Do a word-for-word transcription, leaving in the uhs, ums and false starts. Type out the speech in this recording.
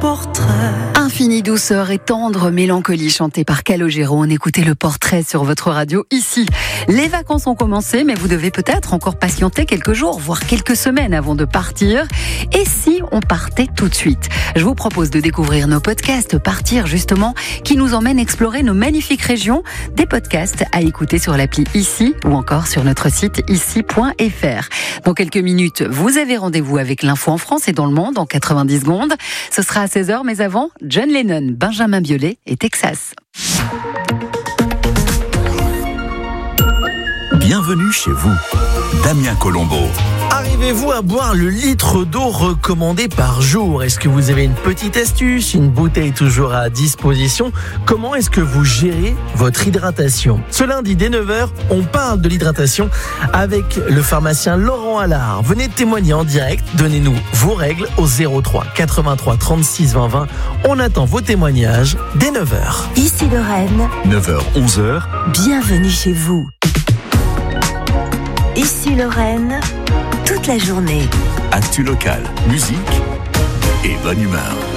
portrait. Infinie douceur et tendre mélancolie chantée par Calogero. On écoutait Le Portrait sur votre radio ici. Les vacances ont commencé, mais vous devez peut-être encore patienter quelques jours, voire quelques semaines avant de partir. Et si on partait tout de suite? Je vous propose de découvrir nos podcasts Partir justement, qui nous emmènent explorer nos magnifiques régions. Des podcasts à écouter sur l'appli Ici ou encore sur notre site ici point f r. Dans quelques minutes, vous avez rendez-vous avec l'info en France et dans le monde en quatre-vingt-dix secondes. Ce sera à seize heures, mais avant, John Lennon, Benjamin Biolay et Texas. Bienvenue chez vous, Damien Colombo. Arrivez-vous à boire le litre d'eau recommandé par jour? Est-ce que vous avez une petite astuce, une bouteille toujours à disposition? Comment est-ce que vous gérez votre hydratation? Ce lundi dès neuf heures, on parle de l'hydratation avec le pharmacien Laurent Allard. Venez témoigner en direct, donnez-nous vos règles au zéro trois quatre-vingt-trois trente-six vingt vingt. On attend vos témoignages dès neuf heures. Ici Lorraine. neuf heures, onze heures. Bienvenue chez vous. Ici Lorraine, toute la journée. Actu local, musique et bonne humeur.